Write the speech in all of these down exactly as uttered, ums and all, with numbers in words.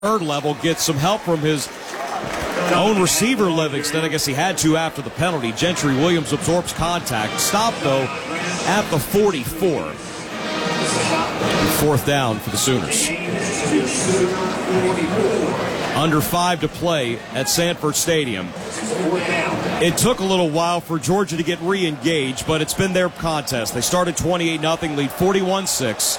third level, gets some help from his own receiver, Livingston. I guess he had to after the penalty. Gentry Williams absorbs contact. Stopped, though, at the forty-four. Fourth down for the Sooners. Under five to play at Sanford Stadium. It took a little while for Georgia to get re-engaged, but it's been their contest. They started twenty-eight nothing, lead forty-one six.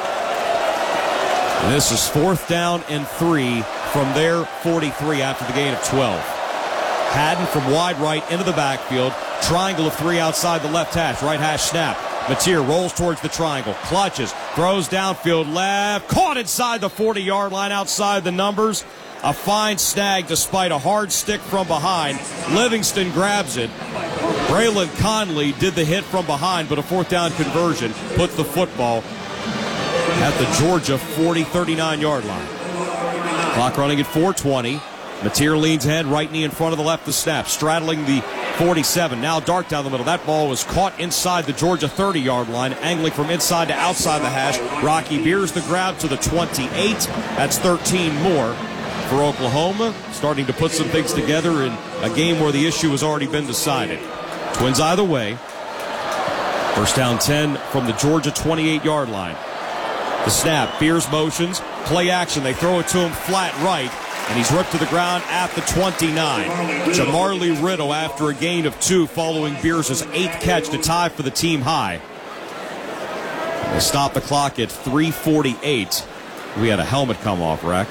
This is fourth down and three from their forty-three after the gain of twelve. Haddon from wide right into the backfield. Triangle of three outside the left hash. Right hash snap. Mateer rolls towards the triangle. Clutches. Throws downfield left. Caught inside the forty-yard line outside the numbers. A fine snag despite a hard stick from behind. Livingston grabs it. Braylon Conley did the hit from behind, but a fourth down conversion puts the football at the Georgia forty, thirty-nine-yard line. Clock running at four twenty. Mateer leans ahead, right knee in front of the left, the snap, straddling the forty-seven. Now dart down the middle. That ball was caught inside the Georgia thirty-yard line, angling from inside to outside the hash. Rocky Beers the grab to the twenty-eight. That's thirteen more for Oklahoma, starting to put some things together in a game where the issue has already been decided. Twins either way. First down ten from the Georgia twenty-eight-yard line. The snap, Beers motions, play action. They throw it to him flat right, and he's ripped to the ground at the twenty-nine. Jamarly Riddle after a gain of two following Beers' eighth catch to tie for the team high. They stop the clock at three forty-eight. We had a helmet come off, Rack.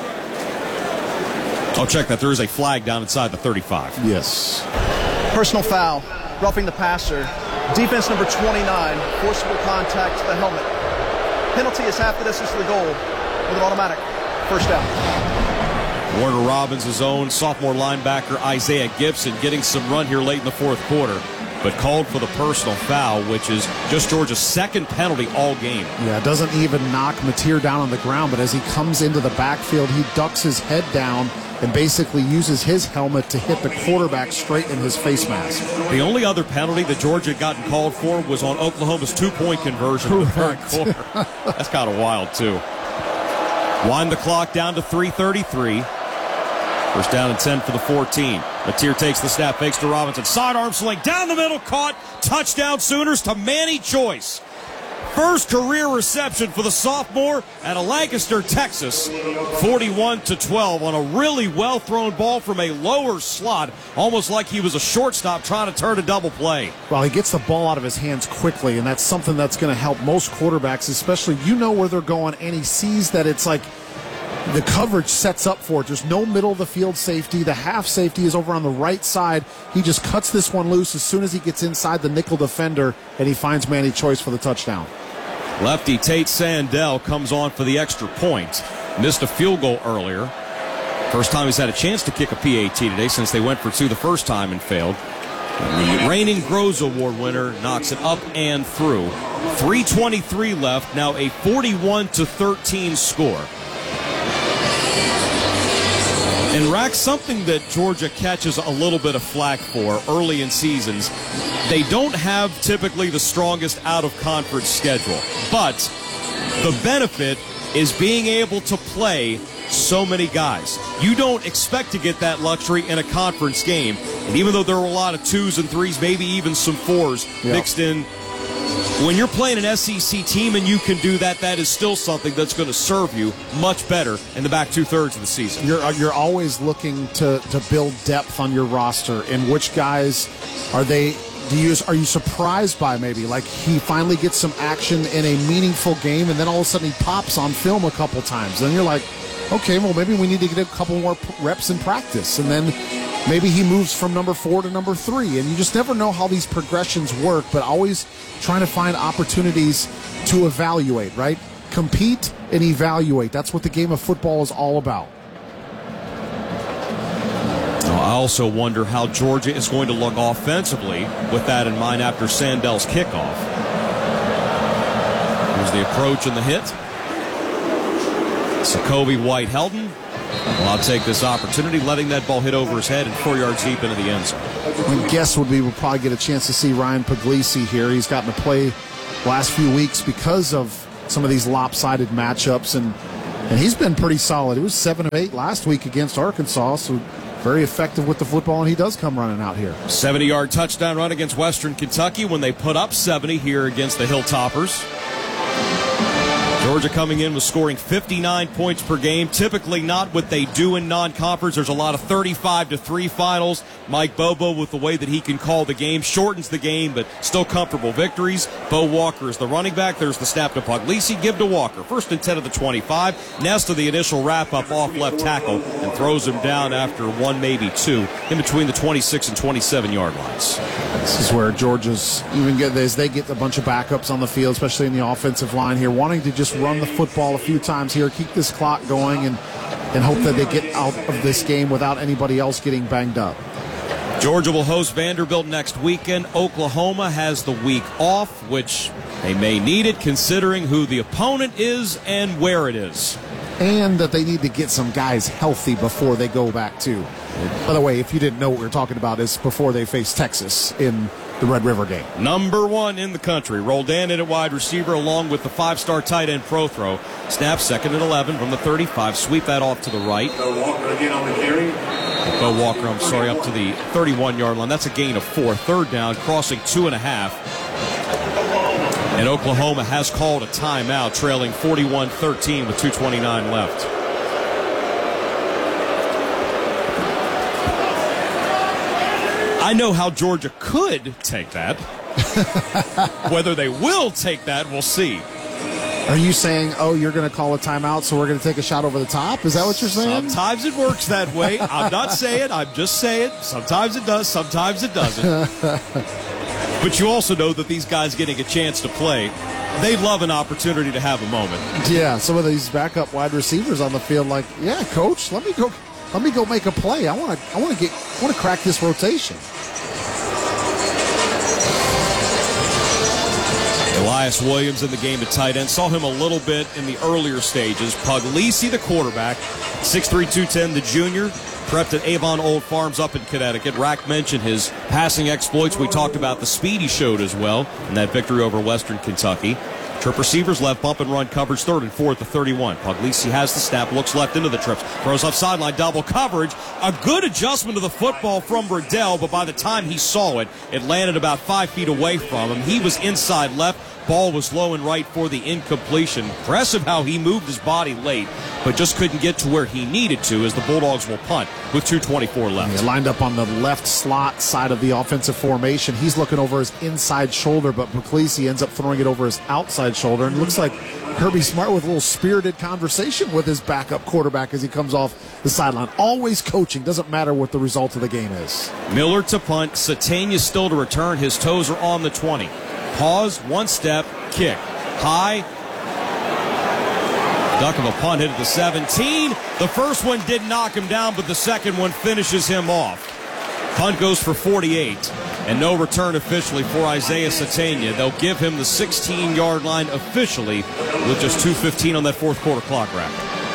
Oh, check that. There is a flag down inside the thirty-five. Yes. Personal foul, roughing the passer. Defense number twenty-nine, forcible contact to the helmet. Penalty is half the distance to the goal with an automatic first down. Warner Robins' own sophomore linebacker Isaiah Gibson getting some run here late in the fourth quarter, but called for the personal foul, which is just Georgia's second penalty all game. Yeah, it doesn't even knock Mateer down on the ground, but as he comes into the backfield, he ducks his head down and basically uses his helmet to hit the quarterback straight in his face mask. The only other penalty that Georgia had gotten called for was on Oklahoma's two-point conversion in the third quarter. That's kind of wild, too. Wind the clock down to three thirty-three. First down and ten for the fourteen. Mateer takes the snap, fakes to Robinson. Sidearm sling down the middle, caught. Touchdown Sooners to Manny Joyce. First career reception for the sophomore out of Lancaster, Texas. forty-one to twelve on a really well-thrown ball from a lower slot, almost like he was a shortstop trying to turn a double play. Well, he gets the ball out of his hands quickly, and that's something that's going to help most quarterbacks, especially you know where they're going, and he sees that it's like the coverage sets up for it. There's no middle of the field safety. The half safety is over on the right side. He just cuts this one loose as soon as he gets inside the nickel defender, and he finds Manny Choice for the touchdown. Lefty Tate Sandell comes on for the extra point. Missed a field goal earlier. First time he's had a chance to kick a P A T today since they went for two the first time and failed. The reigning Groves Award winner knocks it up and through. three twenty-three left, now a forty-one to thirteen score. And Rack, something that Georgia catches a little bit of flack for early in seasons, they don't have typically the strongest out-of-conference schedule. But the benefit is being able to play so many guys. You don't expect to get that luxury in a conference game. And even though there are a lot of twos and threes, maybe even some fours yep. mixed in, when you're playing an S E C team and you can do that, that is still something that's going to serve you much better in the back two-thirds of the season. You're you're always looking to, to build depth on your roster. And which guys are they do you are you surprised by maybe? Like he finally gets some action in a meaningful game, and then all of a sudden he pops on film a couple times. Then you're like, okay, well maybe we need to get a couple more reps in practice. And then maybe he moves from number four to number three, and you just never know how these progressions work, but always trying to find opportunities to evaluate, right? Compete and evaluate. That's what the game of football is all about. I also wonder how Georgia is going to look offensively with that in mind after Sandell's kickoff. Here's the approach and the hit. Sakobi White-Heldon. Well, I'll take this opportunity, letting that ball hit over his head and four yards deep into the end zone. My guess would be we'll probably get a chance to see Ryan Puglisi here. He's gotten to play last few weeks because of some of these lopsided matchups, and And he's been pretty solid. He was seven of eight last week against Arkansas, so very effective with the football, and he does come running out here. seventy-yard touchdown run against Western Kentucky when they put up seventy here against the Hilltoppers. Georgia coming in with scoring fifty-nine points per game. Typically not what they do in non-conference. There's a lot of thirty-five to three finals. Mike Bobo, with the way that he can call the game, shortens the game, but still comfortable victories. Bo Walker is the running back. There's the snap to Puglisi. Give to Walker. First and ten of the twenty-five. Nest of the initial wrap-up off left tackle and throws him down after one, maybe two, in between the twenty-six and twenty-seven-yard lines. This is where Georgia's even get as they get a bunch of backups on the field, especially in the offensive line here, wanting to just run the football a few times here, keep this clock going, and, and hope that they get out of this game without anybody else getting banged up. Georgia will host Vanderbilt next weekend. Oklahoma has the week off, which they may need it considering who the opponent is and where it is. And that they need to get some guys healthy before they go back to. By the way, if you didn't know what we were talking about, is before they face Texas in the Red River game. Number one in the country. Roldan in at wide receiver along with the five-star tight end Prothro. Snap second and eleven from the thirty-five. Sweep that off to the right. Bo Walker again on the carry. Bo Walker, I'm sorry, up to the thirty-one-yard line. That's a gain of four. Third down, crossing two and a half. And Oklahoma has called a timeout, trailing forty-one thirteen with two twenty-nine left. I know how Georgia could take that. Whether they will take that, we'll see. Are you saying, oh, you're going to call a timeout, so we're going to take a shot over the top? Is that what you're saying? Sometimes it works that way. I'm not saying, I'm just saying. Sometimes it does, sometimes it doesn't. But you also know that these guys getting a chance to play, they love an opportunity to have a moment. Yeah, some of these backup wide receivers on the field, like, yeah, coach, let me go, let me go make a play. I want to, I want to get, I want to crack this rotation. Elias Williams in the game at tight end. Saw him a little bit in the earlier stages. Puglisi, the quarterback, six three, two ten, the junior. Prepped at Avon Old Farms up in Connecticut. Rack mentioned his passing exploits. We talked about the speed he showed as well in that victory over Western Kentucky. Trip receivers left, bump and run coverage, third and four at the thirty-one. Puglisi has the snap, looks left into the trips, throws off sideline, double coverage. A good adjustment to the football from Riddell, but by the time he saw it, it landed about five feet away from him. He was inside left. Ball was low and right for the incompletion. Impressive how he moved his body late, but just couldn't get to where he needed to as the Bulldogs will punt with two twenty-four left. He lined up on the left slot side of the offensive formation. He's looking over his inside shoulder, but Puglisi ends up throwing it over his outside shoulder. And it looks like Kirby Smart with a little spirited conversation with his backup quarterback as he comes off the sideline. Always coaching. Doesn't matter what the result of the game is. Miller to punt. Satania still to return. His toes are on the twenty. Pause, one step, kick. High. Duck of a punt hit at the seventeen. The first one did knock him down, but the second one finishes him off. Punt goes for forty-eight. And no return officially for Isaiah Satania. They'll give him the sixteen-yard line officially with just two fifteen on that fourth quarter clock wrap.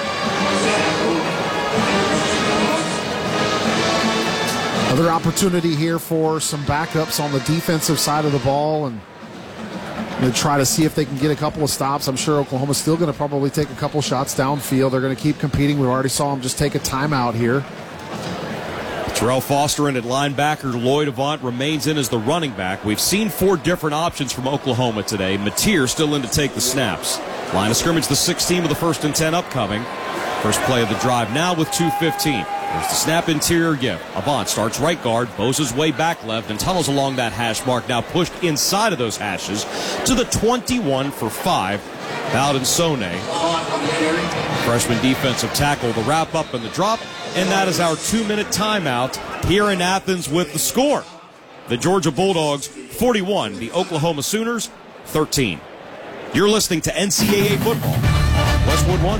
Another opportunity here for some backups on the defensive side of the ball, and they try to see if they can get a couple of stops. I'm sure Oklahoma's still going to probably take a couple shots downfield. They're going to keep competing. We already saw them just take a timeout here. Terrell Foster in at linebacker. Lloyd Avant remains in as the running back. We've seen four different options from Oklahoma today. Mateer still in to take the snaps. Line of scrimmage, the sixteen with the first and ten upcoming. First play of the drive now with two fifteen. There's the snap, interior give. Avant starts right guard, bows his way back left, and tunnels along that hash mark, now pushed inside of those hashes to the twenty-one for five. Bowden Sone, freshman defensive tackle, the wrap up and the drop, and that is our two-minute timeout here in Athens with the score. The Georgia Bulldogs forty-one, the Oklahoma Sooners thirteen. You're listening to N C double A football. Westwood one.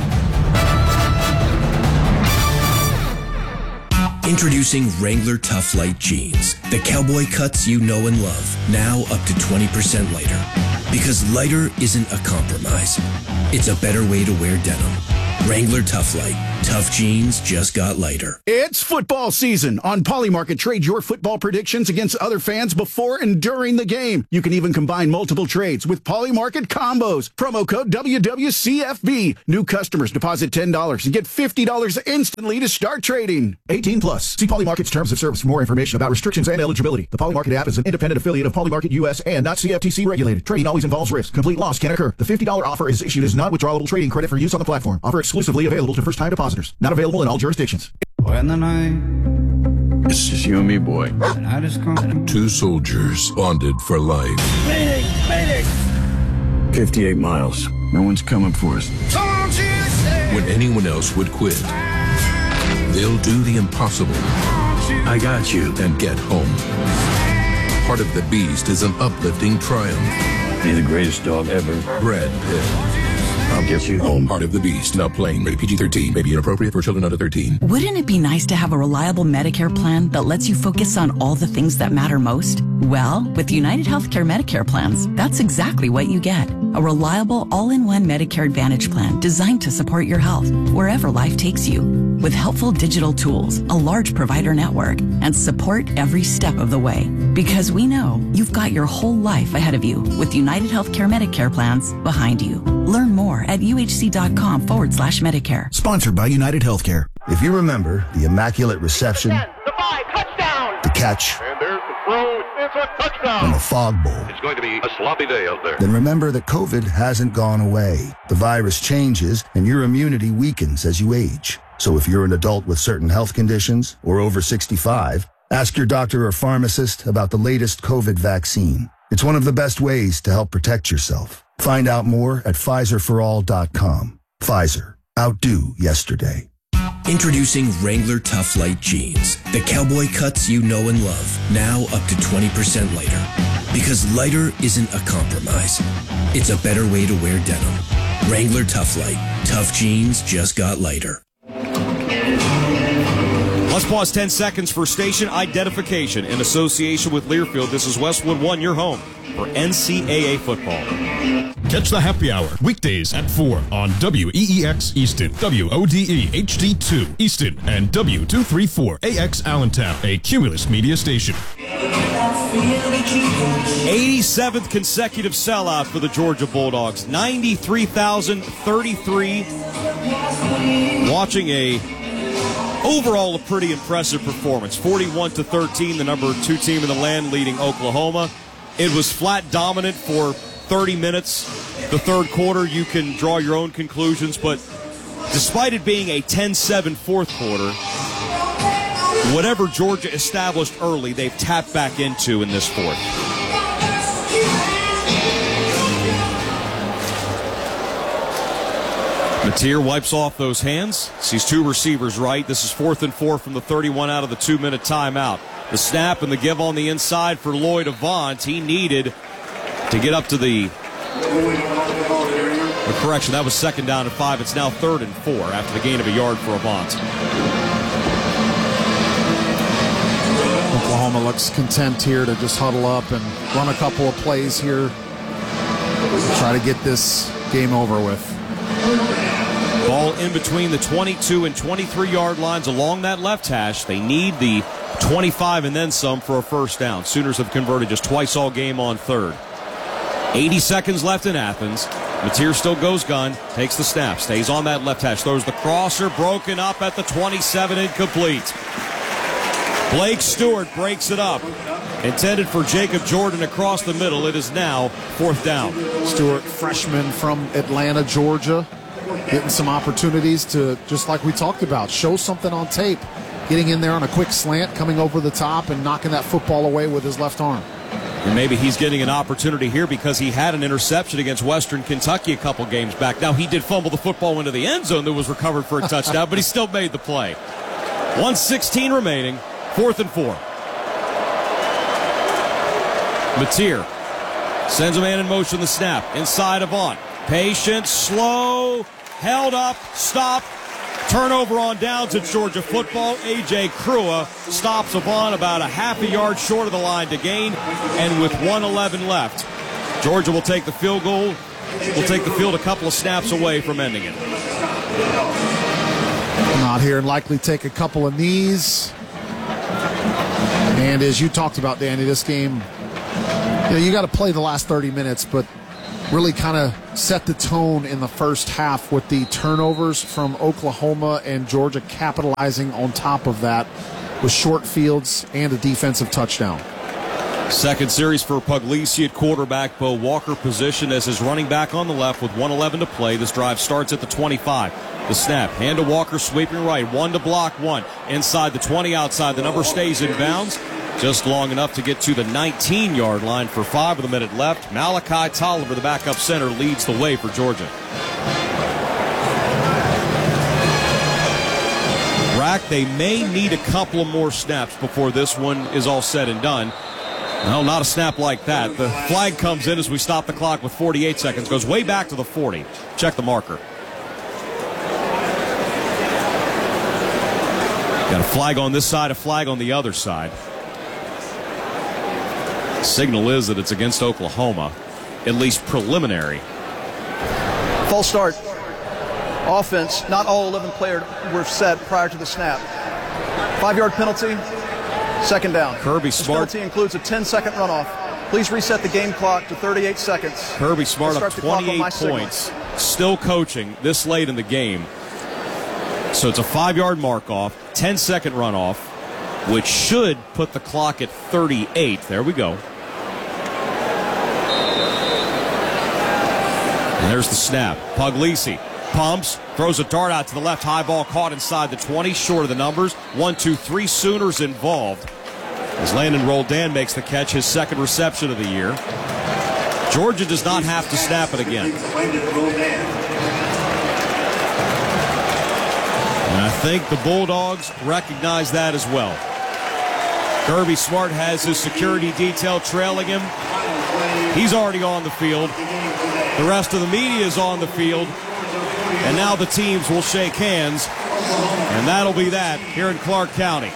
Introducing Wrangler Tough Light Jeans. The cowboy cuts you know and love. Now up to twenty percent lighter. Because lighter isn't a compromise. It's a better way to wear denim. Wrangler Tough Light. Tough jeans just got lighter. It's football season. On Polymarket, trade your football predictions against other fans before and during the game. You can even combine multiple trades with Polymarket combos. Promo code W W C F B. New customers deposit ten dollars and get fifty dollars instantly to start trading. eighteen plus. See Polymarket's terms of service for more information about restrictions and eligibility. The Polymarket app is an independent affiliate of Polymarket U S and not C F T C regulated. Trading always involves risk. Complete loss can occur. The fifty dollars offer is issued as non-withdrawable trading credit for use on the platform. Offer exclusively available to first-time depositors. Not available in all jurisdictions. When the night, it's just you and me, boy. the night is come. Two soldiers bonded for life. Mayday! Mayday! fifty-eight miles. No one's coming for us. Don't you say When anyone else would quit, they'll do the impossible I got you. and get home. Heart of the Beast is an uplifting triumph. You're the greatest dog ever. Brad Pitt. I'll get you home. Heart of the Beast. Now playing. Rated P G thirteen. May be inappropriate for children under thirteen. Wouldn't it be nice to have a reliable Medicare plan that lets you focus on all the things that matter most? Well, with United Healthcare Medicare plans, that's exactly what you get. A reliable all-in-one Medicare Advantage plan designed to support your health wherever life takes you. With helpful digital tools, a large provider network, and support every step of the way. Because we know you've got your whole life ahead of you with United Healthcare Medicare plans behind you. Learn more at uhc.com forward slash Medicare. Sponsored by United Healthcare. If you remember the immaculate reception, The five, touchdown! the catch, And there's the throw. It's a touchdown. and the fog bowl, It's going to be a sloppy day out there. then remember that COVID hasn't gone away. The virus changes and your immunity weakens as you age. So if you're an adult with certain health conditions or over sixty-five, ask your doctor or pharmacist about the latest COVID vaccine. It's one of the best ways to help protect yourself. Find out more at Pfizer for all dot com. Pfizer. Outdo yesterday. Introducing Wrangler Tough Light Jeans. The cowboy cuts you know and love. Now up to twenty percent lighter. Because lighter isn't a compromise. It's a better way to wear denim. Wrangler Tough Light. Tough jeans just got lighter. Let's pause ten seconds for station identification in association with Learfield. This is Westwood One, your home for N C double A football. Catch the happy hour weekdays at four on W E E X Easton, W O D E H D two Easton, and W two thirty-four A X Allentown, a Cumulus media station. eighty-seventh consecutive sellout for the Georgia Bulldogs. ninety-three thousand thirty-three. Watching a overall a pretty impressive performance. forty-one to thirteen, the number two team in the land leading Oklahoma. It was flat dominant for thirty minutes. The third quarter, you can draw your own conclusions, but despite it being a ten seven fourth quarter, whatever Georgia established early, they've tapped back into in this fourth. Mateer wipes off those hands, sees two receivers right. This is fourth and four from the thirty-one out of the two-minute timeout. The snap and the give on the inside for Lloyd Avant. He needed to get up to the, the correction. That was second down and five. It's now third and four after the gain of a yard for Avant. Oklahoma looks content here to just huddle up and run a couple of plays here. Try to get this game over with. Ball in between the twenty-two and twenty-three yard lines along that left hash. They need the twenty-five and then some for a first down. Sooners have converted just twice all game on third. eighty seconds left in Athens. Mateer still goes gun, takes the snap, stays on that left hash, throws the crosser, broken up at the twenty-seven, incomplete. Blake Stewart breaks it up. Intended for Jacob Jordan across the middle. It is now fourth down. Stewart, freshman from Atlanta, Georgia, getting some opportunities to, just like we talked about, show something on tape. Getting in there on a quick slant, coming over the top, and knocking that football away with his left arm. And maybe he's getting an opportunity here because he had an interception against Western Kentucky a couple games back. Now, he did fumble the football into the end zone that was recovered for a touchdown, but he still made the play. one sixteen remaining, fourth and four. Mateer sends a man in motion, the snap, inside Avant. Patient, slow, held up, stopped. Turnover on downs at Georgia football. A J. Crua stops Avant about a half a yard short of the line to gain, and with one eleven left, Georgia will take the field goal. Will take the field a couple of snaps away from ending it. Come out here and likely take a couple of knees. And as you talked about, Danny, this game, you know, you got to play the last thirty minutes, but really kind of set the tone in the first half with the turnovers from Oklahoma and Georgia capitalizing on top of that with short fields and a defensive touchdown. Second series for Puglisi at quarterback. Bo Walker positioned as his running back on the left with one eleven to play. This drive starts at the twenty-five. The snap, hand to Walker, sweeping right. One to block, one. Inside the twenty, outside. The number stays in bounds. Just long enough to get to the nineteen-yard line for five with a minute left. Malachi Tolliver, the backup center, leads the way for Georgia. Rack, they may need a couple of more snaps before this one is all said and done. No, not a snap like that. The flag comes in as we stop the clock with forty-eight seconds. Goes way back to the forty. Check the marker. Got a flag on this side, a flag on the other side. Signal is that it's against Oklahoma, at least preliminary. False start. Offense, not all eleven players were set prior to the snap. Five-yard penalty, second down. Kirby this Smart. penalty includes a ten-second runoff. Please reset the game clock to thirty-eight seconds. Kirby Smart up twenty-eight points, signal. Still coaching this late in the game. So it's a five-yard mark-off, ten-second runoff, which should put the clock at thirty-eight. There we go. And there's the snap. Puglisi pumps, throws a dart out to the left. High ball caught inside the twenty, short of the numbers. One, two, three Sooners involved. As Landon Roldan makes the catch, his second reception of the year. Georgia does not have to snap it again. And I think the Bulldogs recognize that as well. Kirby Smart has his security detail trailing him. He's already on the field. The rest of the media is on the field. And now the teams will shake hands. And that'll be that here in Clark County.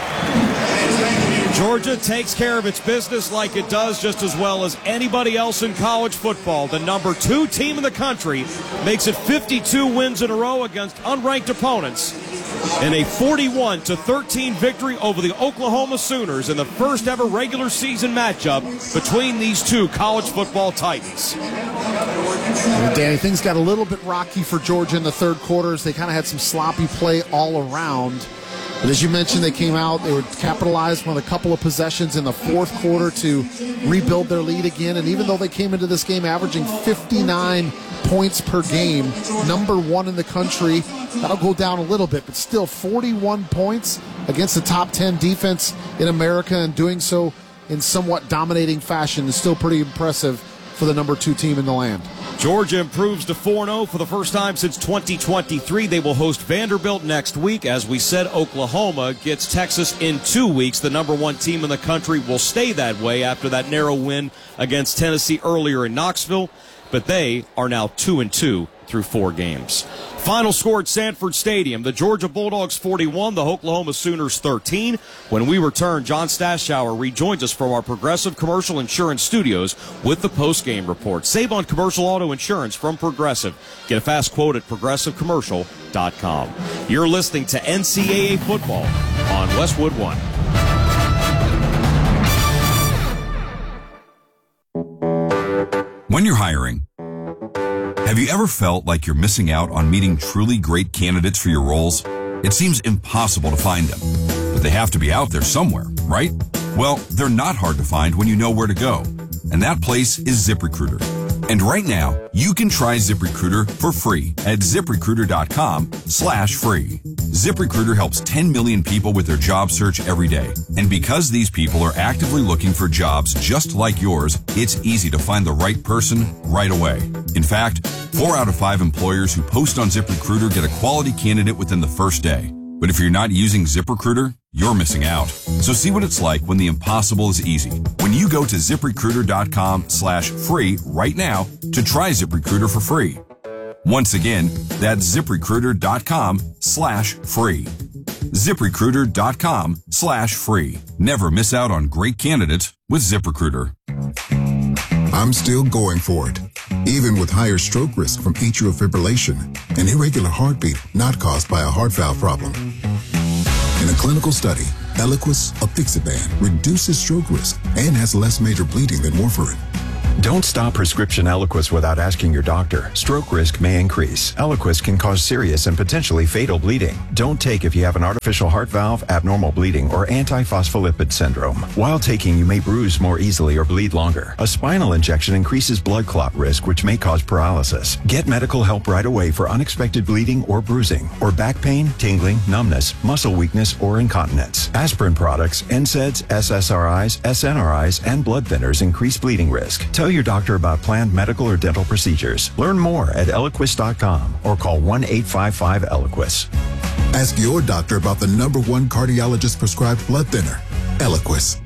Georgia takes care of its business like it does just as well as anybody else in college football. The number two team in the country makes it fifty-two wins in a row against unranked opponents in a forty-one to thirteen victory over the Oklahoma Sooners in the first ever regular season matchup between these two college football titans. And Danny, things got a little bit rocky for Georgia in the third quarter as they kind of had some sloppy play all around. But as you mentioned, they came out, they were capitalized on a couple of possessions in the fourth quarter to rebuild their lead again. And even though they came into this game averaging fifty-nine points per game, number one in the country, that'll go down a little bit, but still forty-one points against the top ten defense in America, and doing so in somewhat dominating fashion is still pretty impressive for the number two team in the land. Georgia improves to four and oh for the first time since twenty twenty-three. They will host Vanderbilt next week. As we said, Oklahoma gets Texas in two weeks. The number one team in the country will stay that way after that narrow win against Tennessee earlier in Knoxville. But they are now two and two through four games. Final score at Sanford Stadium, the Georgia Bulldogs forty-one, the Oklahoma Sooners thirteen. When we return, John Stashower rejoins us from our Progressive Commercial Insurance Studios with the post-game report. Save on commercial auto insurance from Progressive. Get a fast quote at progressive commercial dot com. You're listening to N C double A football on Westwood One. When you're hiring, have you ever felt like you're missing out on meeting truly great candidates for your roles? It seems impossible to find them, but they have to be out there somewhere, right? Well, they're not hard to find when you know where to go, and that place is ZipRecruiter. And right now, you can try ZipRecruiter for free at ZipRecruiter.com slash free. ZipRecruiter helps ten million people with their job search every day. And because these people are actively looking for jobs just like yours, it's easy to find the right person right away. In fact, four out of five employers who post on ZipRecruiter get a quality candidate within the first day. But if you're not using ZipRecruiter, you're missing out. So see what it's like when the impossible is easy. When you go to ZipRecruiter.com slash free right now to try ZipRecruiter for free. Once again, that's ZipRecruiter.com slash free. ZipRecruiter.com slash free. Never miss out on great candidates with ZipRecruiter. I'm still going for it. even with higher stroke risk from atrial fibrillation, an irregular heartbeat not caused by a heart valve problem. In a clinical study, Eliquis, apixaban, reduces stroke risk and has less major bleeding than warfarin. Don't stop prescription Eliquis without asking your doctor. Stroke risk may increase. Eliquis can cause serious and potentially fatal bleeding. Don't take if you have an artificial heart valve, abnormal bleeding, or antiphospholipid syndrome. While taking, you may bruise more easily or bleed longer. A spinal injection increases blood clot risk, which may cause paralysis. Get medical help right away for unexpected bleeding or bruising, or back pain, tingling, numbness, muscle weakness, or incontinence. Aspirin products, N SAIDs, S S R Is, S N R Is, and blood thinners increase bleeding risk. Tell your doctor about planned medical or dental procedures. Learn more at Eliquis dot com or call one eight five five Eliquis. Ask your doctor about the number one cardiologist prescribed blood thinner, Eliquis.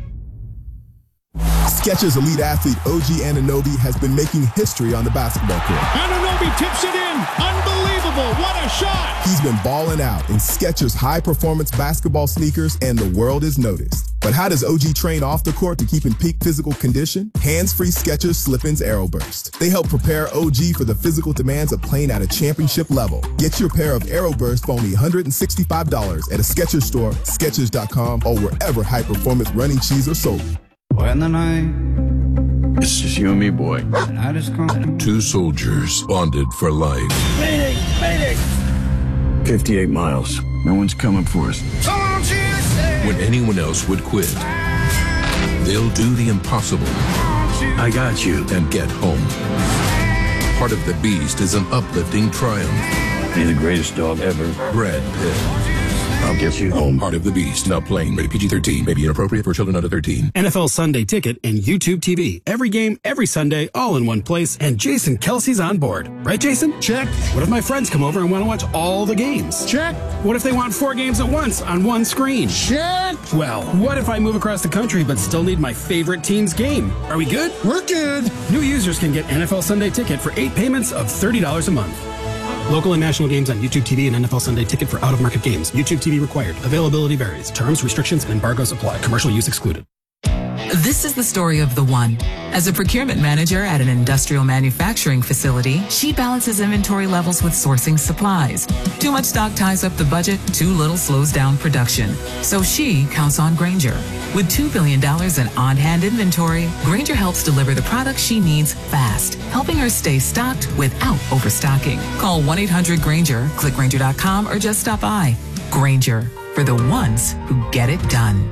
Skechers elite athlete O G Anunoby has been making history on the basketball court. Anunoby tips it in. Unbelievable. What a shot. He's been balling out in Skechers high-performance basketball sneakers, and the world is noticed. But how does O G train off the court to keep in peak physical condition? Hands-free Skechers Slip-ins Aeroburst. They help prepare O G for the physical demands of playing at a championship level. Get your pair of Aeroburst for only one hundred sixty-five dollars at a Skechers store, Skechers dot com, or wherever high-performance running shoes are sold. When the night, It's just you and me, boy. the night is come. Two soldiers bonded for life. Mayday! Mayday! fifty-eight miles. No one's coming for us. Don't you say When anyone else would quit, they'll do the impossible I got you. and get home. Part of the Beast is an uplifting triumph. Be the greatest dog ever. Brad Pitt. I'll get you home. Part of the Beast. Now playing. Rated P G thirteen. May be inappropriate for children under thirteen. N F L Sunday Ticket and YouTube T V. Every game, every Sunday, all in one place. And Jason Kelsey's on board. Right, Jason? Check. What if my friends come over and want to watch all the games? Check. What if they want four games at once on one screen? Check. Well, what if I move across the country but still need my favorite team's game? Are we good? We're good. New users can get N F L Sunday Ticket for eight payments of thirty dollars a month. Local and national games on YouTube T V and N F L Sunday Ticket for out-of-market games. YouTube T V required. Availability varies. Terms, restrictions, and embargoes apply. Commercial use excluded. This is the story of the one. As a procurement manager at an industrial manufacturing facility, she balances inventory levels with sourcing supplies. Too much stock ties up the budget, too little slows down production. So she counts on Grainger. With two billion dollars in on-hand inventory, Grainger helps deliver the products she needs fast, helping her stay stocked without overstocking. Call one eight hundred Grainger, click Grainger dot com, or just stop by. Grainger, for the ones who get it done.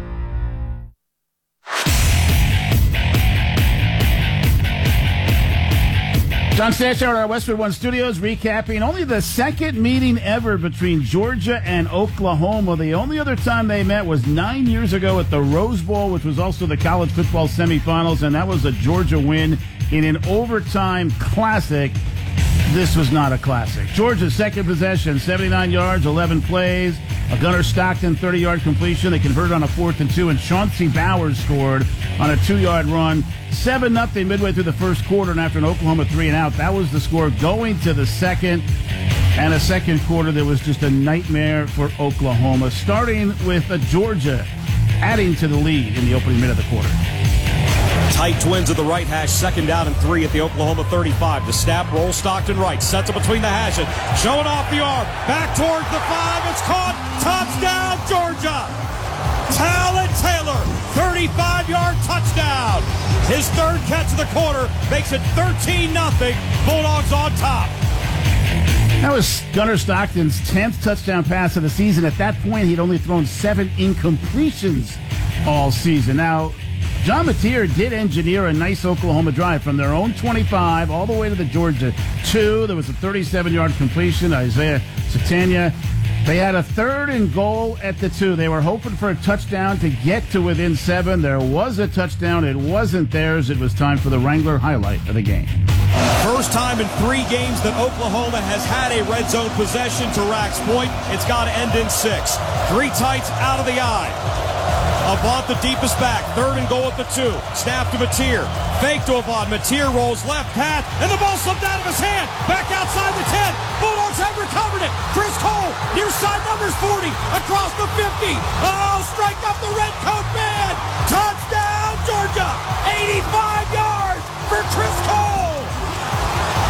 John Stashower at our Westwood One Studios recapping only the second meeting ever between Georgia and Oklahoma. The only other time they met was nine years ago at the Rose Bowl, which was also the college football semifinals, and that was a Georgia win in an overtime classic. This was not a classic. Georgia's second possession, seventy-nine yards, eleven plays. A Gunnar Stockton thirty-yard completion. They converted on a fourth and two, and Chauncey Bowers scored on a two-yard run. seven nothing midway through the first quarter, and after an Oklahoma three and out, that was the score going to the second. And a second quarter that was just a nightmare for Oklahoma, starting with a Georgia adding to the lead in the opening minute of the quarter. Tight twins at the right hash, second down and three at the Oklahoma thirty-five. The snap, roll Stockton right, sets it between the hashes, showing off the arm, back towards the five, it's caught, touchdown Georgia! Talon Taylor, thirty-five-yard touchdown. His third catch of the quarter makes it thirteen nothing. Bulldogs on top. That was Gunnar Stockton's tenth touchdown pass of the season. At that point, he'd only thrown seven incompletions all season. Now, John Mateer did engineer a nice Oklahoma drive from their own twenty-five all the way to the Georgia two. There was a thirty-seven-yard completion. Isaiah Satania. They had a third and goal at the two. They were hoping for a touchdown to get to within seven. There was a touchdown. It wasn't theirs. It was time for the Wrangler highlight of the game. First time in three games that Oklahoma has had a red zone possession to Rack's point. It's got to end in six. Three tights out of the eye. Avant the deepest back. Third and goal at the two. Snap to Mateer. Fake to Avant. Mateer rolls left path, and the ball slipped out of his hand. Back outside the ten. Bulldogs have recovered it. Chris Cole, near side numbers forty, across the fifty. Oh, strike up the red coat man. Touchdown, Georgia. eighty-five yards for Chris Cole.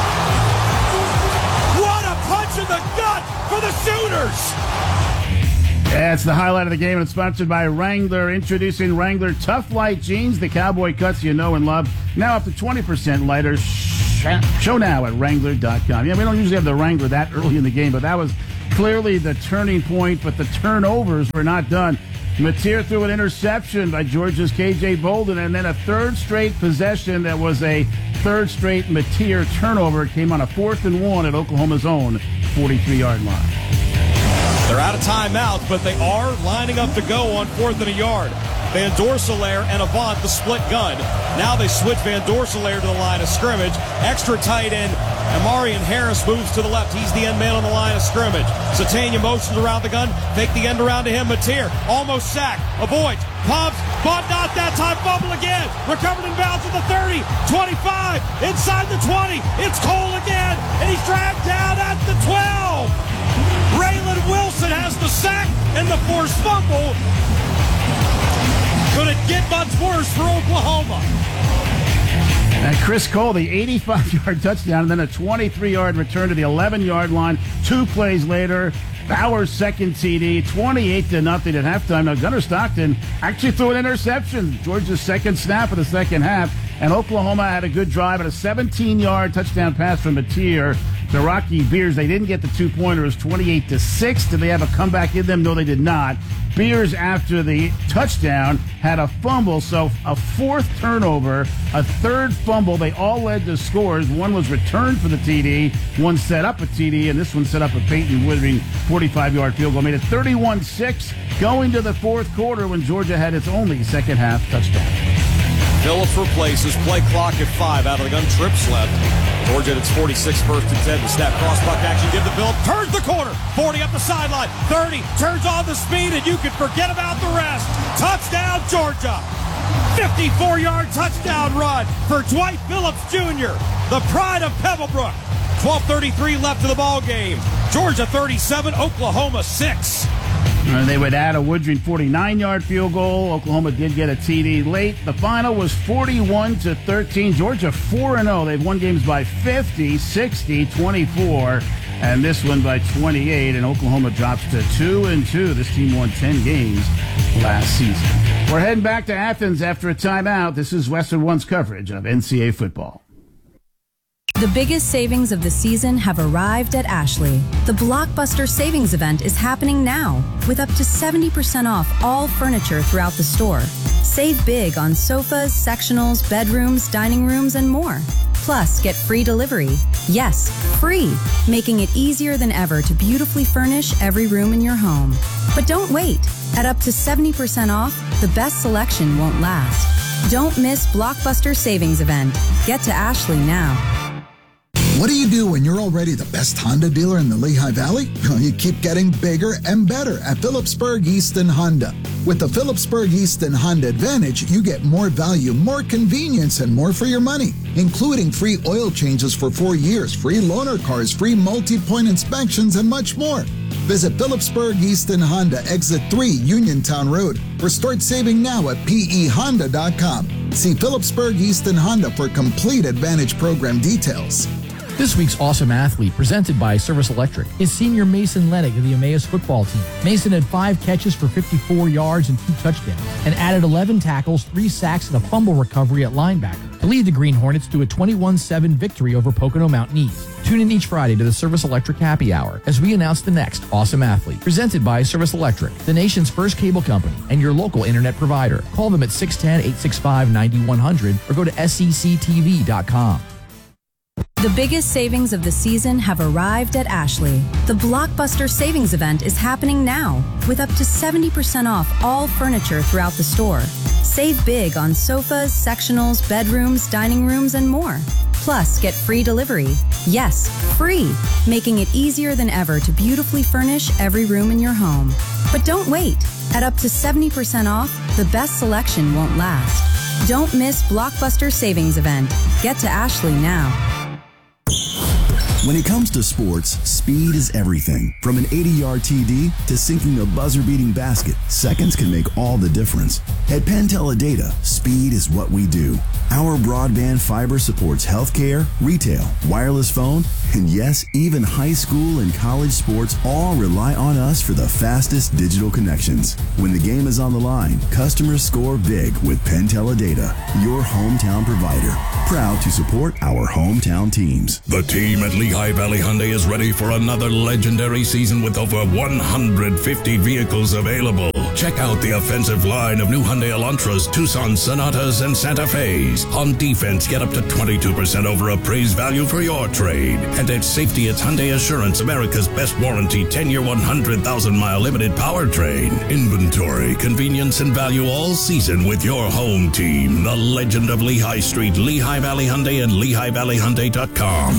for the Sooners. Yeah, it's the highlight of the game, and it's sponsored by Wrangler. Introducing Wrangler Tough Light Jeans, the cowboy cuts you know and love. Now up to twenty percent lighter. Show now at Wrangler dot com. Yeah, we don't usually have the Wrangler that early in the game, but that was clearly the turning point, but the turnovers were not done. Mateer threw an interception by Georgia's K J Bolden, and then a third straight possession that was a third straight Mateer turnover. It came on a fourth and one at Oklahoma's own forty-three-yard line. They're out of timeouts, but they are lining up to go on fourth and a yard. Van Dorselaer and Avant, the split gun. Now they switch Van Dorselaer to the line of scrimmage. Extra tight end, Amarian Harris moves to the left. He's the end man on the line of scrimmage. Satania motions around the gun. Fake the end around to him. Mateer almost sacked. Avoids. Pumps. But not that time. Fumble again. Recovered in bounds at the thirty. twenty-five. Inside the twenty. It's Cole again. And he's dragged down at the twelve. Raylan Wilson has the sack and the forced fumble. Could it get much worse for Oklahoma? And Chris Cole, the eighty-five-yard touchdown, and then a twenty-three-yard return to the eleven-yard line. Two plays later, Bauer's second T D, twenty-eight to nothing at halftime. Now, Gunnar Stockton actually threw an interception. Georgia's second snap of the second half, and Oklahoma had a good drive and a seventeen-yard touchdown pass from Mateer to Rocky Beers. They didn't get the two-pointer. It was twenty-eight to six. Did they have a comeback in them? No, they did not. Beers, after the touchdown, had a fumble, so a fourth turnover, a third fumble. They all led to scores. One was returned for the T D, one set up a T D, and this one set up a Peyton Withering forty-five-yard field goal. Made it thirty-one six going to the fourth quarter when Georgia had its only second-half touchdown. Phillips replaces, play clock at five, out of the gun, trips left. Georgia at its forty-six, first and ten. The snap, cross buck action, give the Phillips, turns the corner, forty up the sideline, thirty, turns on the speed, and you can forget about the rest. Touchdown, Georgia. fifty-four-yard touchdown run for Dwight Phillips Junior, the pride of Pebblebrook. twelve thirty-three left of the ball game. Georgia thirty-seven, Oklahoma six. Uh, they would add a Woodring forty-nine-yard field goal. Oklahoma did get a T D late. The final was forty-one to thirteen. Georgia four and oh. They've won games by fifty, sixty, twenty-four, and this one by twenty-eight. And Oklahoma drops to two and two. This team won ten games last season. We're heading back to Athens after a timeout. This is Westwood One's coverage of N C double A football. The biggest savings of the season have arrived at Ashley. The Blockbuster Savings Event is happening now with up to seventy percent off all furniture throughout the store. Save big on sofas, sectionals, bedrooms, dining rooms, and more. Plus, get free delivery. Yes, free, making it easier than ever to beautifully furnish every room in your home. But don't wait. At up to seventy percent off, the best selection won't last. Don't miss Blockbuster Savings Event. Get to Ashley now. What do you do when you're already the best Honda dealer in the Lehigh Valley? Well, you keep getting bigger and better at Phillipsburg Easton Honda. With the Phillipsburg Easton Honda Advantage, you get more value, more convenience, and more for your money, including free oil changes for four years, free loaner cars, free multi-point inspections, and much more. Visit Phillipsburg Easton Honda, Exit three, Uniontown Road, or start saving now at P E Honda dot com. See Phillipsburg Easton Honda for complete Advantage program details. This week's Awesome Athlete, presented by Service Electric, is senior Mason Lennig of the Emmaus football team. Mason had five catches for fifty-four yards and two touchdowns, and added eleven tackles, three sacks, and a fumble recovery at linebacker to lead the Green Hornets to a twenty-one seven victory over Pocono Mountainese. Tune in each Friday to the Service Electric Happy Hour as we announce the next Awesome Athlete, presented by Service Electric, the nation's first cable company and your local internet provider. Call them at six one zero, eight six five, nine one zero zero or go to S E C T V dot com. The biggest savings of the season have arrived at Ashley. The Blockbuster Savings Event is happening now with up to seventy percent off all furniture throughout the store. Save big on sofas, sectionals, bedrooms, dining rooms, and more. Plus, get free delivery. Yes, free, making it easier than ever to beautifully furnish every room in your home. But don't wait. At up to seventy percent off, the best selection won't last. Don't miss Blockbuster Savings Event. Get to Ashley now. When it comes to sports, speed is everything. From an eighty-yard T D to sinking a buzzer-beating basket, seconds can make all the difference. At Penn Teledata, speed is what we do. Our broadband fiber supports healthcare, retail, wireless phone, And yes, even high school and college sports all rely on us for the fastest digital connections. When the game is on the line, customers score big with PenTeleData, your hometown provider. Proud to support our hometown teams. The team at Lehigh Valley Hyundai is ready for another legendary season with over one hundred fifty vehicles available. Check out the offensive line of new Hyundai Elantras, Tucson Sonatas, and Santa Fe's. On defense, get up to twenty-two percent over appraised value for your trade. And at safety, it's Hyundai Assurance, America's best warranty, ten-year, one hundred thousand mile limited powertrain. Inventory, convenience, and value all season with your home team. The legend of Lehigh Street, Lehigh Valley Hyundai, and Lehigh Valley Hyundai dot com.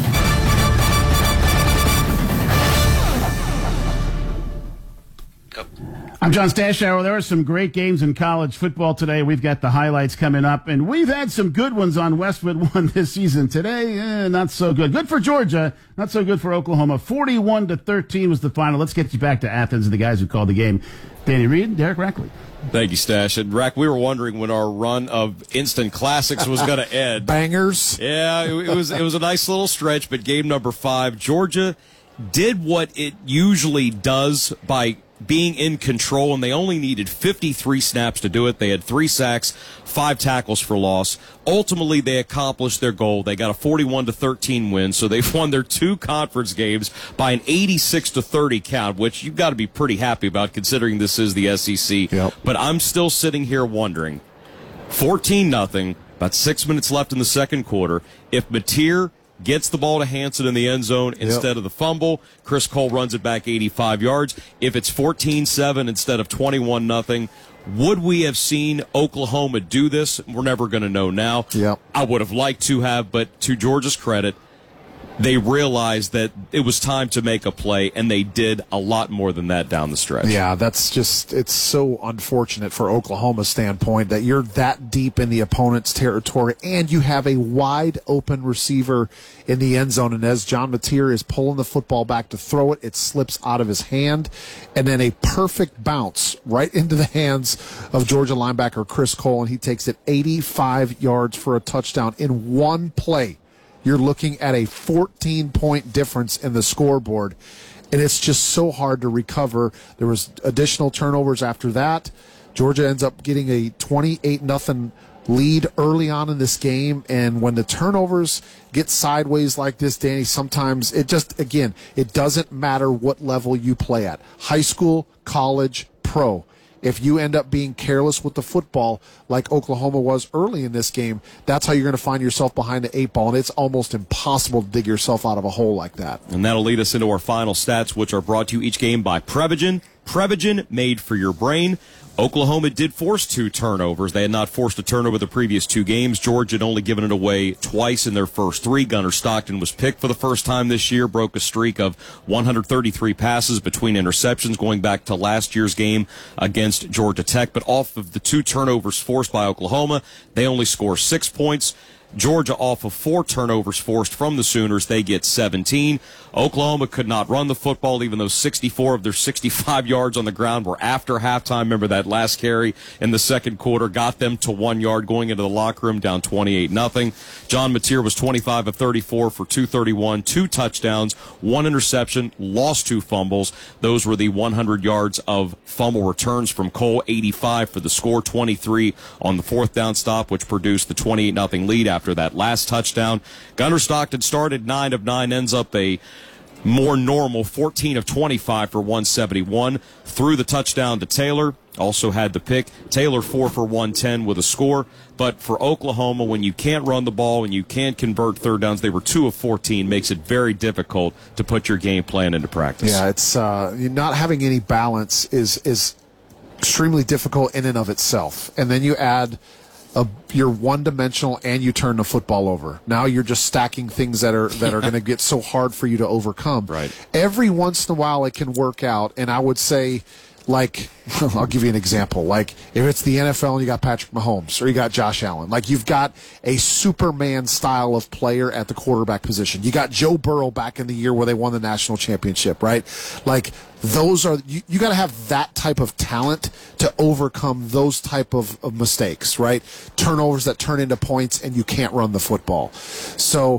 I'm John Stashower. There are some great games in college football today. We've got the highlights coming up, and we've had some good ones on Westwood One this season. Today, eh, not so good. Good for Georgia, not so good for Oklahoma. forty-one to thirteen was the final. Let's get you back to Athens and the guys who called the game. Danny Reed, Derek Rackley. Thank you, Stash. And Rack, we were wondering when our run of instant classics was going to end. Bangers. Yeah, it, it was it was a nice little stretch, but game number five, Georgia did what it usually does by being in control, and they only needed fifty-three snaps to do it. They had three sacks, five tackles for loss. Ultimately, they accomplished their goal. They got a forty-one to thirteen win, so they've won their two conference games by an eighty-six to thirty count, which you've got to be pretty happy about considering this is the S E C. Yep. But I'm still sitting here wondering, fourteen nothing, about six minutes left in the second quarter, if Mateer gets the ball to Hanson in the end zone instead yep. of the fumble, Chris Cole runs it back eighty-five yards. If it's fourteen seven instead of twenty-one nothing, would we have seen Oklahoma do this? We're never going to know now. Yep. I would have liked to have, but to Georgia's credit, they realized that it was time to make a play, and they did a lot more than that down the stretch. Yeah, that's just, it's so unfortunate for Oklahoma's standpoint that you're that deep in the opponent's territory and you have a wide open receiver in the end zone. And as John Mateer is pulling the football back to throw it, it slips out of his hand, and then a perfect bounce right into the hands of Georgia linebacker Chris Cole, and he takes it eighty-five yards for a touchdown in one play. You're looking at a fourteen-point difference in the scoreboard, and it's just so hard to recover. There was additional turnovers after that. Georgia ends up getting a twenty-eight nothing lead early on in this game, and when the turnovers get sideways like this, Danny, sometimes it just, again, it doesn't matter what level you play at. High school, college, pro. If you end up being careless with the football like Oklahoma was early in this game, that's how you're going to find yourself behind the eight ball, and it's almost impossible to dig yourself out of a hole like that. And that'll lead us into our final stats, which are brought to you each game by Prevagen. Prevagen, made for your brain. Oklahoma did force two turnovers. They had not forced a turnover the previous two games. Georgia had only given it away twice in their first three. Gunnar Stockton was picked for the first time this year, broke a streak of one hundred thirty-three passes between interceptions going back to last year's game against Georgia Tech. But off of the two turnovers forced by Oklahoma, they only score six points. Georgia, off of four turnovers forced from the Sooners, they get seventeen. Oklahoma could not run the football, even though sixty-four of their sixty-five yards on the ground were after halftime. Remember that last carry in the second quarter got them to one yard going into the locker room, down twenty-eight nothing. John Mateer was twenty-five of thirty-four for two thirty-one, two touchdowns, one interception, lost two fumbles. Those were the one hundred yards of fumble returns from Cole, eighty-five for the score, twenty-three on the fourth down stop, which produced the twenty-eight nothing lead after After that last touchdown. Gunnar Stockton started nine of nine, ends up a more normal fourteen of twenty-five for one seventy-one. Threw the touchdown to Taylor, also had the pick. Taylor four for one ten with a score. But for Oklahoma, when you can't run the ball and you can't convert third downs, they were two of fourteen, makes it very difficult to put your game plan into practice. Yeah, it's uh, not having any balance is is extremely difficult in and of itself. And then you add A, you're one-dimensional and you turn the football over. Now you're just stacking things that are that are going to get so hard for you to overcome. Right. Every once in a while it can work out, and I would say, like, I'll give you an example. Like, if it's the N F L and you got Patrick Mahomes or you got Josh Allen, like you've got a Superman style of player at the quarterback position. You got Joe Burrow back in the year where they won the national championship, right? Like, those are, you, you got to have that type of talent to overcome those type of, of mistakes, right? Turnovers that turn into points and you can't run the football. So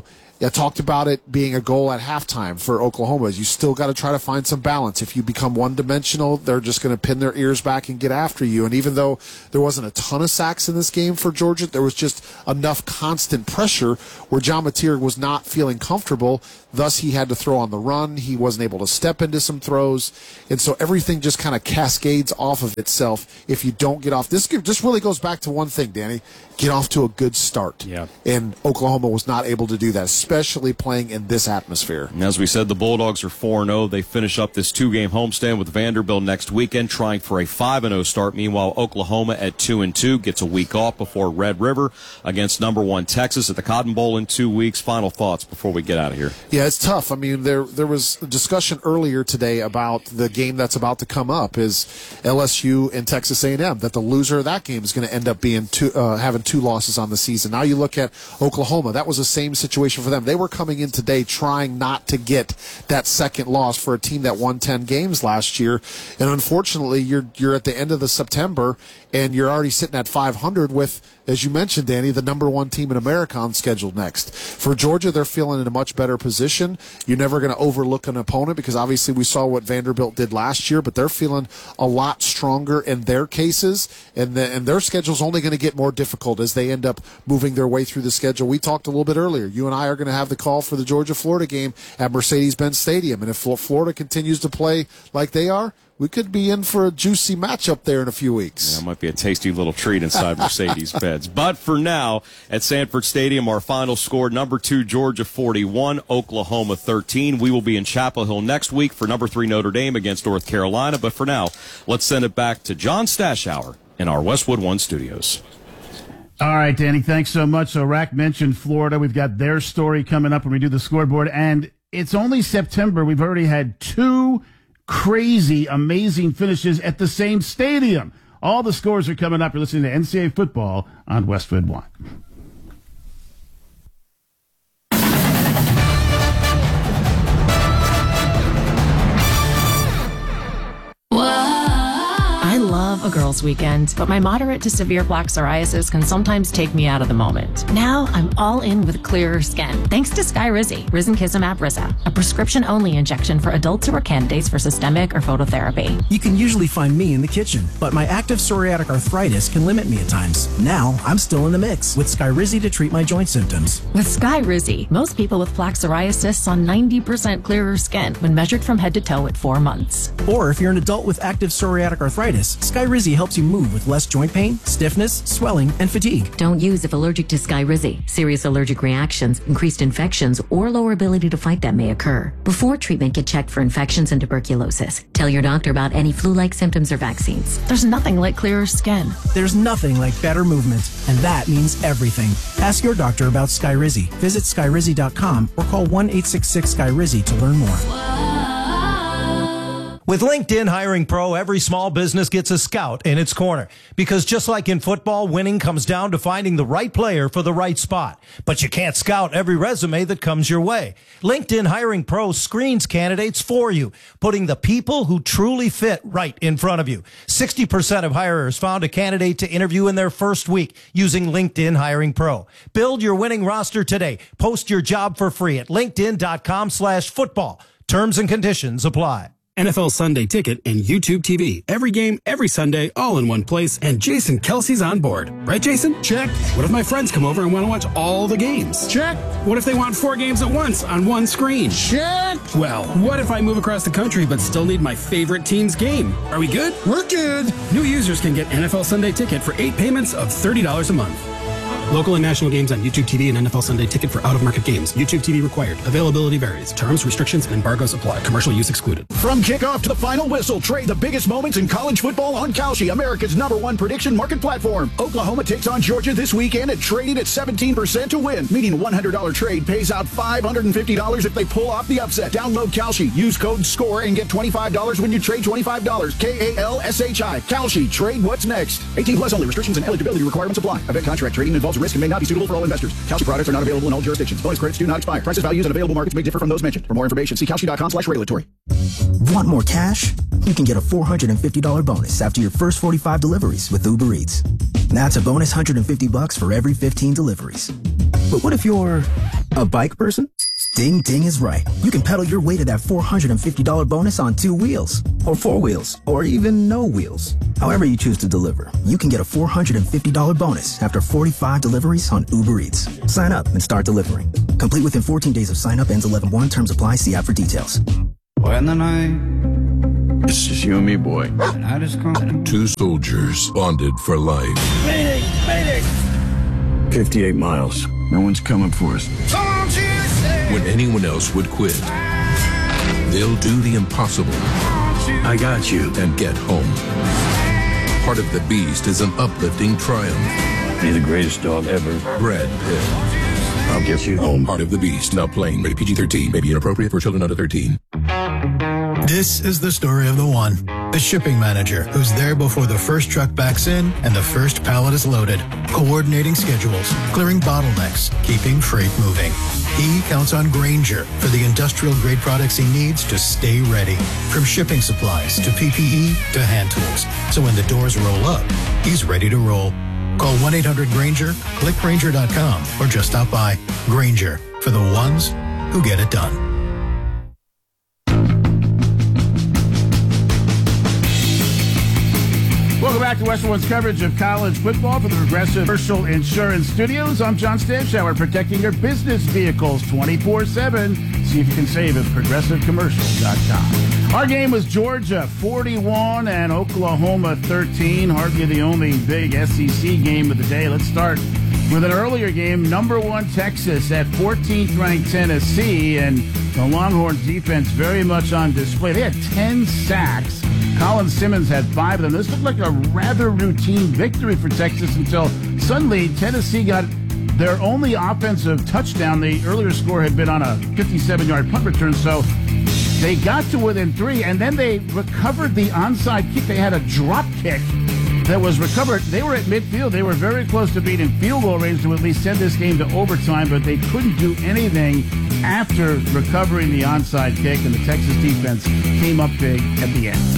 I talked about it being a goal at halftime for Oklahoma. You still got to try to find some balance. If you become one-dimensional, they're just going to pin their ears back and get after you. And even though there wasn't a ton of sacks in this game for Georgia, there was just enough constant pressure where John Mateer was not feeling comfortable. Thus, he had to throw on the run. He wasn't able to step into some throws. And so everything just kind of cascades off of itself if you don't get off. This just really goes back to one thing, Danny. Get off to a good start. Yeah. And Oklahoma was not able to do that, especially playing in this atmosphere. And as we said, the Bulldogs are four and oh. They finish up this two-game homestand with Vanderbilt next weekend, trying for a five and oh start. Meanwhile, Oklahoma at two and two gets a week off before Red River against number one Texas at the Cotton Bowl in two weeks. Final thoughts before we get out of here. Yeah, it's tough. I mean, there there was a discussion earlier today about the game that's about to come up is L S U and Texas A and M, that the loser of that game is going to end up being two, uh, having two losses on the season. Now you look at Oklahoma. That was the same situation for them. They were coming in today trying not to get that second loss for a team that won ten games last year. And unfortunately, you're you're at the end of the September, and you're already sitting at five hundred with, as you mentioned, Danny, the number one team in America on schedule next. For Georgia, they're feeling in a much better position. You're never going to overlook an opponent because obviously we saw what Vanderbilt did last year, but they're feeling a lot stronger in their cases, and, the, and their schedule's only going to get more difficult as they end up moving their way through the schedule. We talked a little bit earlier. You and I are going to have the call for the Georgia-Florida game at Mercedes-Benz Stadium, and if Florida continues to play like they are, we could be in for a juicy matchup there in a few weeks. Yeah, it might be a tasty little treat inside Mercedes-Benz. But for now, at Sanford Stadium, our final score, number two, Georgia forty-one, Oklahoma thirteen. We will be in Chapel Hill next week for number three, Notre Dame against North Carolina. But for now, let's send it back to John Stashower in our Westwood One studios. All right, Danny, thanks so much. So Rack mentioned Florida. We've got their story coming up when we do the scoreboard. And it's only September. We've already had two crazy, amazing finishes at the same stadium. All the scores are coming up. You're listening to N C double A football on Westwood One. I love a girls' weekend, but my moderate to severe plaque psoriasis can sometimes take me out of the moment. Now I'm all in with clearer skin, thanks to Skyrizi, Risankizumab Risa, a prescription-only injection for adults who are candidates for systemic or phototherapy. You can usually find me in the kitchen, but my active psoriatic arthritis can limit me at times. Now I'm still in the mix with Skyrizi to treat my joint symptoms. With Skyrizi, most people with plaque psoriasis saw ninety percent clearer skin when measured from head to toe at four months. Or if you're an adult with active psoriatic arthritis, Skyrizi helps you move with less joint pain, stiffness, swelling, and fatigue. Don't use if allergic to Skyrizi. Serious allergic reactions, increased infections, or lower ability to fight them may occur. Before treatment, get checked for infections and tuberculosis. Tell your doctor about any flu-like symptoms or vaccines. There's nothing like clearer skin. There's nothing like better movement, and that means everything. Ask your doctor about Skyrizi. Visit Skyrizi dot com or call one eight six six Skyrizi to learn more. With LinkedIn Hiring Pro, every small business gets a scout in its corner. Because just like in football, winning comes down to finding the right player for the right spot. But you can't scout every resume that comes your way. LinkedIn Hiring Pro screens candidates for you, putting the people who truly fit right in front of you. sixty percent of hirers found a candidate to interview in their first week using LinkedIn Hiring Pro. Build your winning roster today. Post your job for free at linkedin dot com slash football. Terms and conditions apply. N F L Sunday Ticket and YouTube T V. Every game, every Sunday, all in one place, and Jason Kelsey's on board. Right, Jason? Check. What if my friends come over and want to watch all the games? Check. What if they want four games at once on one screen? Check. Well, what if I move across the country but still need my favorite team's game? Are we good? We're good. New users can get N F L Sunday Ticket for eight payments of thirty dollars a month. Local and national games on YouTube T V and N F L Sunday Ticket for out-of-market games. YouTube T V required. Availability varies. Terms, restrictions, and embargoes apply. Commercial use excluded. From kickoff to the final whistle, trade the biggest moments in college football on Kalshi, America's number one prediction market platform. Oklahoma takes on Georgia this weekend at trading at seventeen percent to win, meaning a one hundred dollars trade pays out five hundred fifty dollars if they pull off the upset. Download Kalshi, use code SCORE, and get twenty-five dollars when you trade twenty-five dollars. K A L S H I. Kalshi. Trade what's next. eighteen plus only. Restrictions and eligibility requirements apply. Event contract trading involves risk and may not be suitable for all investors. Kalshi products are not available in all jurisdictions. Bonus credits do not expire. Prices, values, and available markets may differ from those mentioned. For more information, see Kalshi dot com slash regulatory. Want more cash? You can get a four hundred fifty dollars bonus after your first forty-five deliveries with Uber Eats. That's a bonus one hundred fifty bucks for every fifteen deliveries. But what if you're a bike person? Ding Ding is right. You can pedal your way to that four hundred fifty dollars bonus on two wheels, or four wheels, or even no wheels. However you choose to deliver, you can get a four hundred fifty dollars bonus after forty-five deliveries on Uber Eats. Sign up and start delivering. Complete within fourteen days of sign up. Ends eleven one. Terms apply. See app for details. When the night It's just you and me, boy. the night is come. Two soldiers bonded for life. Mayday! Mayday! fifty-eight miles. No one's coming for us. Don't you say When anyone else would quit, they'll do the impossible I got you. and get home. Part of the Beast is an uplifting triumph. You're the greatest dog ever. Brad Pitt. I'll get you home. Part of the Beast. Now playing. Rated P G thirteen. May be inappropriate for children under thirteen. This is the story of the one, the shipping manager, who's there before the first truck backs in and the first pallet is loaded, coordinating schedules, clearing bottlenecks, keeping freight moving. He counts on Grainger for the industrial-grade products he needs to stay ready, from shipping supplies to P P E to hand tools. So when the doors roll up, he's ready to roll. Call one eight hundred Grainger, click Grainger dot com, or just stop by. Grainger, for the ones who get it done. Welcome back to Western One's coverage of college football from the Progressive Commercial Insurance Studios. I'm John Stanshauer, protecting your business vehicles twenty-four seven. See if you can save at progressive commercial dot com. Our game was Georgia forty-one and Oklahoma thirteen. Hardly the only big S E C game of the day. Let's start with an earlier game. Number one Texas at fourteenth ranked Tennessee, and the Longhorns defense very much on display. They had ten sacks. Colin Simmons had five of them. This looked like a rather routine victory for Texas until suddenly Tennessee got their only offensive touchdown. The earlier score had been on a fifty-seven-yard punt return, so they got to within three, and then they recovered the onside kick. They had a drop kick that was recovered. They were at midfield. They were very close to being in field goal range to at least send this game to overtime, but they couldn't do anything after recovering the onside kick, and the Texas defense came up big at the end.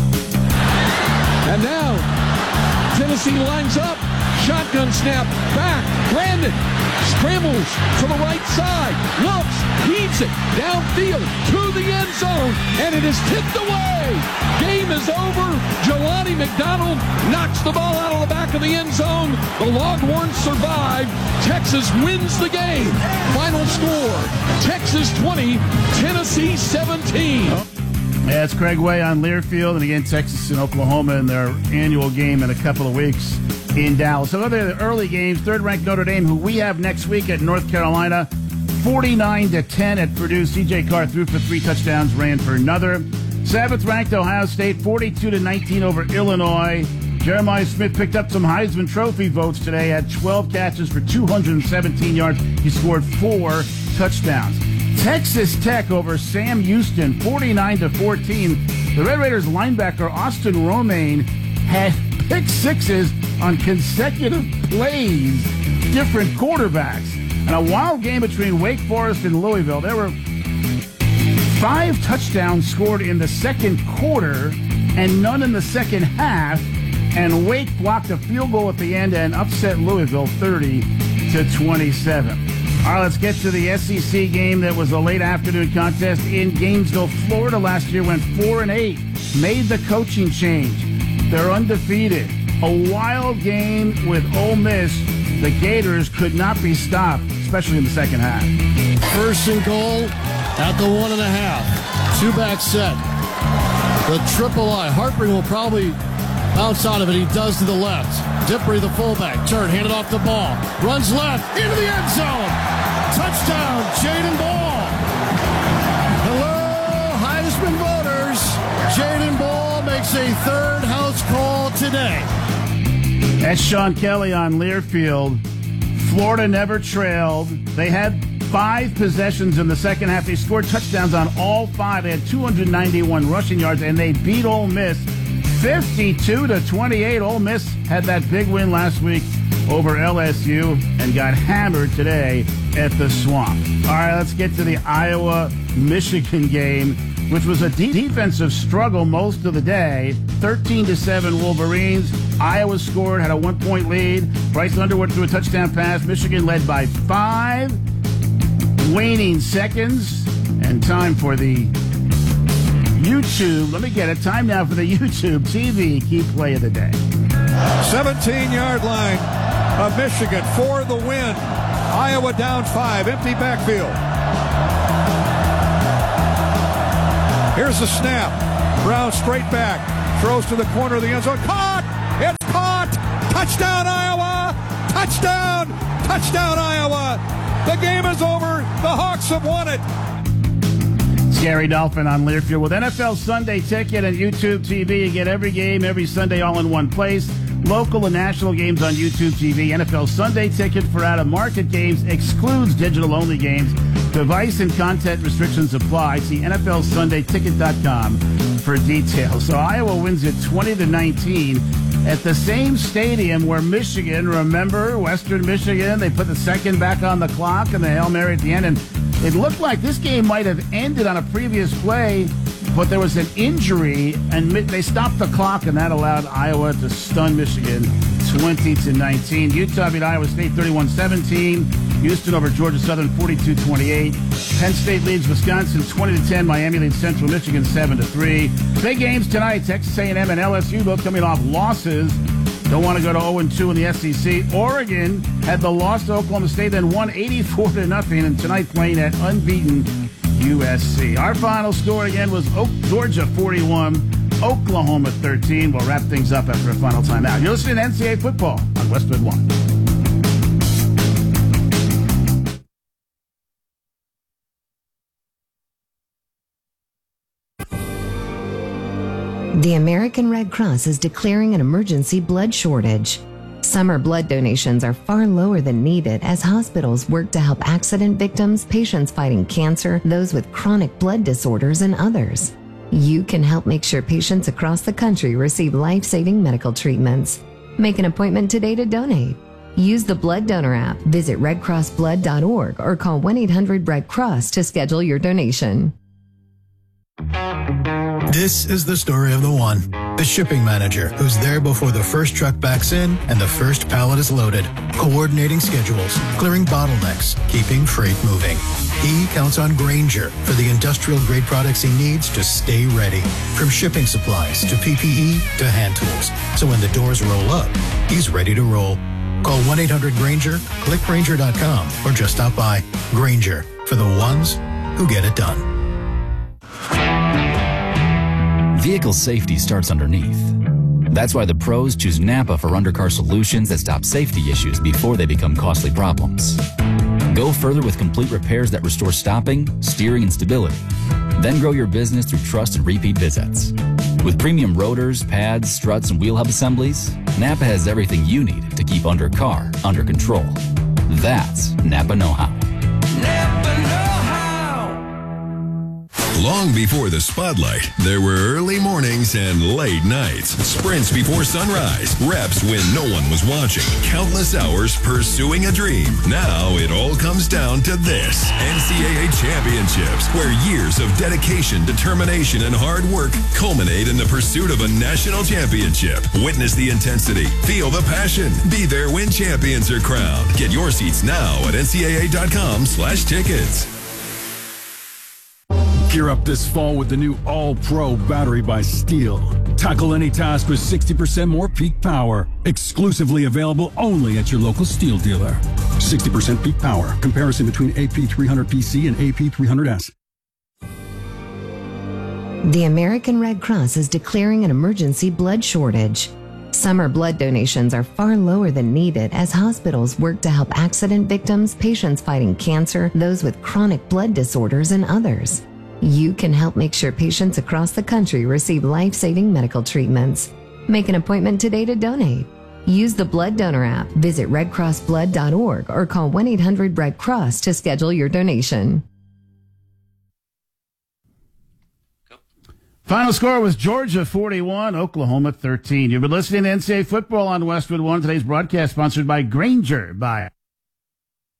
And now, Tennessee lines up. Shotgun snap. Back. Brandon scrambles to the right side. Looks. Heaves it. Downfield to the end zone. And it is tipped away. Game is over. Jelani McDonald knocks the ball out of the back of the end zone. The Longhorns survive. Texas wins the game. Final score. Texas twenty. Tennessee seventeen. Yeah, it's Craig Way on Learfield, and again, Texas and Oklahoma in their annual game in a couple of weeks in Dallas. So other the early games, third-ranked Notre Dame, who we have next week at North Carolina, forty-nine to ten at Purdue. C J Carr threw for three touchdowns, ran for another. Seventh-ranked Ohio State, forty-two to nineteen over Illinois. Jeremiah Smith picked up some Heisman Trophy votes today, had twelve catches for two hundred seventeen yards. He scored four touchdowns. Texas Tech over Sam Houston, forty-nine to fourteen. The Red Raiders linebacker Austin Romaine had pick sixes on consecutive plays, different quarterbacks. And a wild game between Wake Forest and Louisville. There were five touchdowns scored in the second quarter and none in the second half. And Wake blocked a field goal at the end and upset Louisville thirty to twenty-seven. All right, let's get to the S E C game that was a late afternoon contest in Gainesville, Florida. Last year went four and eight, made the coaching change. They're undefeated. A wild game with Ole Miss. The Gators could not be stopped, especially in the second half. First and goal at the one and a half. Two back set. The triple I. Hartring will probably bounce out of it. He does to the left. Dippery, the fullback. Turn, handed off the ball. Runs left into the end zone. Touchdown, Jaden Ball. Hello, Heisman voters. Jaden Ball makes a third house call today. That's Sean Kelly on Learfield. Florida never trailed. They had five possessions in the second half. They scored touchdowns on all five. They had two hundred ninety-one rushing yards, and they beat Ole Miss fifty-two to twenty-eight. Ole Miss had that big win last week over L S U and got hammered today at the Swamp. All right, let's get to the Iowa-Michigan game, which was a de- defensive struggle most of the day. thirteen to seven Wolverines. Iowa scored, had a one-point lead. Bryce Underwood threw a touchdown pass. Michigan led by five. waning seconds, and time for the YouTube. Let me get it. Time now for the YouTube T V key play of the day. seventeen-yard line of Michigan for the win. Iowa down five, empty backfield. Here's the snap. Brown straight back, throws to the corner of the end zone. Caught! It's caught! Touchdown, Iowa! Touchdown! Touchdown, Iowa! The game is over. The Hawks have won it. Gary Dolphin on Learfield with N F L Sunday Ticket and YouTube T V. You get every game every Sunday all in one place. Local and national games on YouTube T V. N F L Sunday Ticket for out-of-market games excludes digital-only games. Device and content restrictions apply. See N F L Sunday Ticket dot com for details. So Iowa wins it twenty to nineteen at the same stadium where Michigan, remember, Western Michigan, they put the second back on the clock and the Hail Mary at the end. And it looked like this game might have ended on a previous play, but there was an injury, and they stopped the clock, and that allowed Iowa to stun Michigan twenty to nineteen. Utah beat Iowa State thirty-one seventeen. Houston over Georgia Southern forty-two twenty-eight. Penn State leads Wisconsin twenty to ten. Miami leads Central Michigan seven to three. Big games tonight. Texas A and M and L S U both coming off losses. Don't want to go to oh and two in the S E C. Oregon had the loss to Oklahoma State, then won eighty-four to nothing, and tonight playing at unbeaten U S C. Our final score again was Oak, Georgia forty-one, Oklahoma thirteen. We'll wrap things up after a final timeout. You're listening to N C double A Football on Westwood One. The American Red Cross is declaring an emergency blood shortage. Summer blood donations are far lower than needed as hospitals work to help accident victims, patients fighting cancer, those with chronic blood disorders, and others. You can help make sure patients across the country receive life-saving medical treatments. Make an appointment today to donate. Use the Blood Donor app, visit red cross blood dot org, or call one eight hundred red cross to schedule your donation. This is the story of the one. The shipping manager who's there before the first truck backs in and the first pallet is loaded, coordinating schedules, clearing bottlenecks, keeping freight moving. He counts on Grainger for the industrial-grade products he needs to stay ready. From shipping supplies to P P E to hand tools. So when the doors roll up, he's ready to roll. Call one eight hundred Grainger, click Grainger dot com, or just stop by. Grainger, for the ones who get it done. Vehicle safety starts underneath. That's why the pros choose Napa for undercar solutions that stop safety issues before they become costly problems. Go further with complete repairs that restore stopping, steering, and stability. Then grow your business through trust and repeat visits. With premium rotors, pads, struts, and wheel hub assemblies, Napa has everything you need to keep undercar under control. That's Napa know-how. Napa know-how. Long before the spotlight, there were early mornings and late nights. Sprints before sunrise. Reps when no one was watching. Countless hours pursuing a dream. Now it all comes down to this. N C double A Championships, where years of dedication, determination, and hard work culminate in the pursuit of a national championship. Witness the intensity. Feel the passion. Be there when champions are crowned. Get your seats now at N C double A dot com slash tickets. Gear up this fall with the new All-Pro battery by Steel. Tackle any task with sixty percent more peak power. Exclusively available only at your local Steel dealer. sixty percent peak power. Comparison between A P three hundred P C and A P three hundred S. The American Red Cross is declaring an emergency blood shortage. Summer blood donations are far lower than needed as hospitals work to help accident victims, patients fighting cancer, those with chronic blood disorders, and others. You can help make sure patients across the country receive life-saving medical treatments. Make an appointment today to donate. Use the Blood Donor app, visit red cross blood dot org, or call one eight hundred red cross to schedule your donation. Final score was Georgia forty-one, Oklahoma thirteen. You've been listening to N C double A Football on Westwood One. Today's broadcast sponsored by Grainger by